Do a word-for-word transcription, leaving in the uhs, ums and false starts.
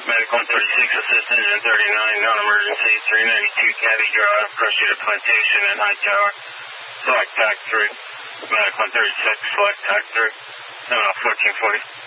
Medic one thirty-six, assist engine thirty-nine, non-emergency, three ninety-two Caddy Drive, approach to plantation and high tower. Select tack three. Medic one thirty-six, select tack three. And off fourteen forty.